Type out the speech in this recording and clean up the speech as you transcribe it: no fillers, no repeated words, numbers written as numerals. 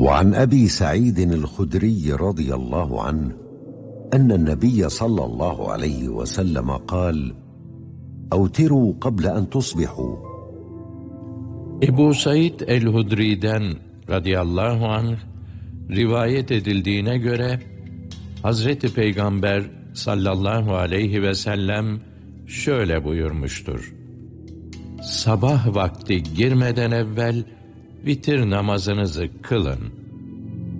وعن أبي سعيد الخدري رضي الله عنه أن النبي صلى الله عليه وسلم قال: أوتروا قبل أن تصبحوا. Ebu Said el-Hudri'den radıyallahu anh rivayet edildiğine göre Hazreti Peygamber sallallahu aleyhi ve sellem şöyle buyurmuştur: Sabah vakti girmeden evvel vitir namazınızı kılın.